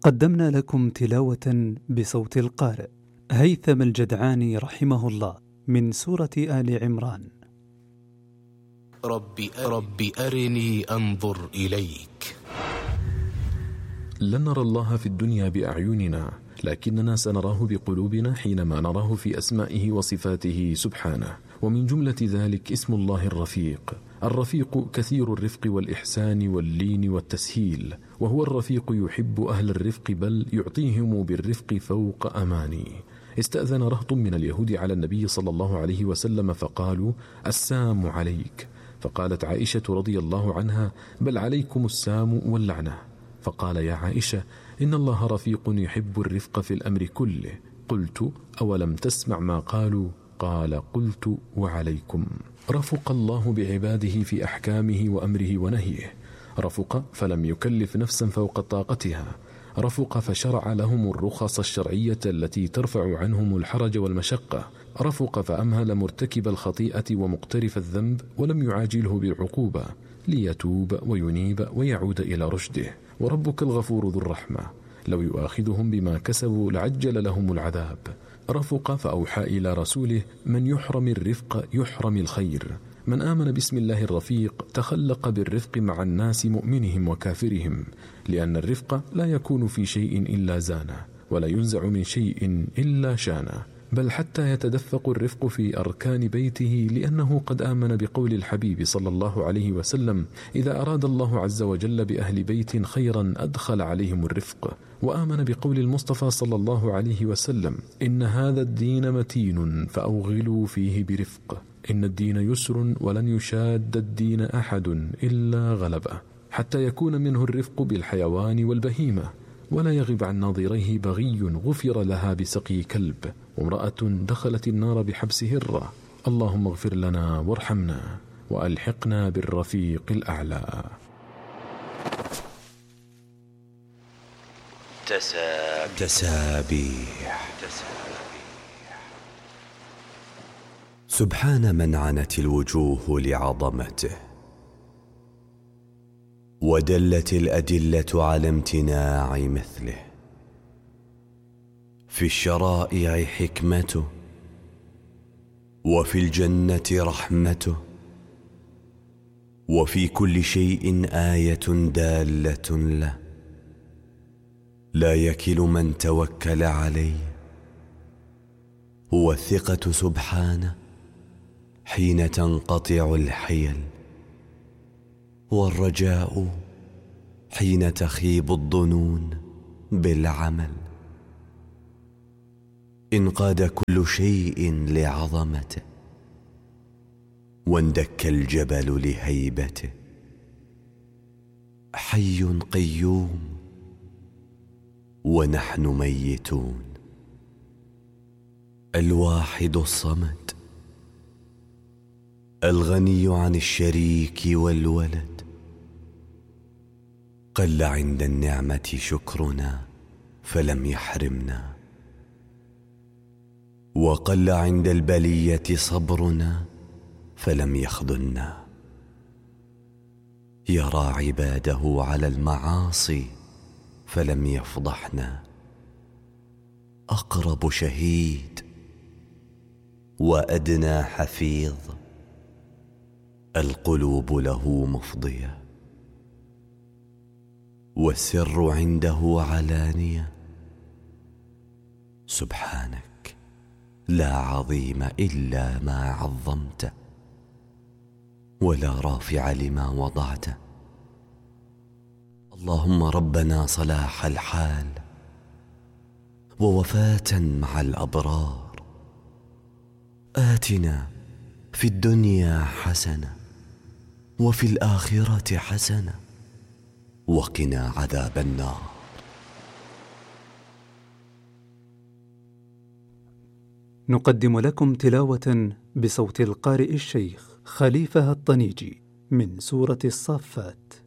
قدمنا لكم تلاوة بصوت القارئ هيثم الجدعاني رحمه الله من سورة آل عمران. رب أرني أنظر إليك. لن نرى الله في الدنيا بأعيننا، لكننا سنراه بقلوبنا حينما نراه في أسمائه وصفاته سبحانه. ومن جملة ذلك اسم الله الرفيق. الرفيق كثير الرفق والإحسان واللين والتسهيل، وهو الرفيق يحب أهل الرفق، بل يعطيهم بالرفق فوق أماني. استأذن رهط من اليهود على النبي صلى الله عليه وسلم فقالوا: السام عليك. فقالت عائشة رضي الله عنها: بل عليكم السام واللعنة. فقال: يا عائشة، إن الله رفيق يحب الرفق في الأمر كله. قلت: أولم تسمع ما قالوا؟ قال: قلت: وعليكم. رفق الله بعباده في أحكامه وأمره ونهيه. رفق فلم يكلف نفسا فوق طاقتها. رفق فشرع لهم الرخص الشرعية التي ترفع عنهم الحرج والمشقة. رفق فأمهل مرتكب الخطيئة ومقترف الذنب ولم يعاجله بالعقوبة، ليتوب وينيب ويعود إلى رشده. وربك الغفور ذو الرحمة، لو يؤاخذهم بما كسبوا لعجل لهم العذاب. رفق فأوحى إلى رسوله: من يحرم الرفق يحرم الخير. من آمن باسم الله الرفيق تخلق بالرفق مع الناس مؤمنهم وكافرهم، لأن الرفق لا يكون في شيء إلا زانه، ولا ينزع من شيء إلا شانه، بل حتى يتدفق الرفق في أركان بيته، لأنه قد آمن بقول الحبيب صلى الله عليه وسلم: إذا أراد الله عز وجل بأهل بيت خيرا أدخل عليهم الرفق. وآمن بقول المصطفى صلى الله عليه وسلم: إن هذا الدين متين فأوغلوا فيه برفق. إن الدين يسر ولن يشاد الدين أحد إلا غلبه، حتى يكون منه الرفق بالحيوان والبهيمة، ولا يغب عن ناظريه بغي غفر لها بسقي كلب، وامرأة دخلت النار بحبس هرة. اللهم اغفر لنا وارحمنا وألحقنا بالرفيق الأعلى. تسابيح. سبحان من عنت الوجوه لعظمته، ودلت الأدلة على امتناع مثله. في الشرائع حكمته، وفي الجنة رحمته، وفي كل شيء آية دالة له. لا يكل من توكل عليه. هو الثقة سبحانه حين تنقطع الحيل، والرجاء حين تخيب الظنون بالعمل. انقاد كل شيء لعظمته، واندك الجبل لهيبته. حي قيوم ونحن ميتون. الواحد الصمد، الغني عن الشريك والولد. قل عند النعمة شكرنا فلم يحرمنا، وقل عند البلية صبرنا فلم يخذلنا. يرى عباده على المعاصي فلم يفضحنا. أقرب شهيد وأدنى حفيظ، القلوب له مفضية، والسر عنده علانية. سبحانك لا عظيم إلا ما عظمته، ولا رافع لما وضعته. اللهم ربنا صلاح الحال، ووفاة مع الأبرار. آتنا في الدنيا حسنة، وفي الآخرة حسنة، وقنا عذاب النار. نقدم لكم تلاوة بصوت القارئ الشيخ خليفة الطنيجي من سورة الصافات.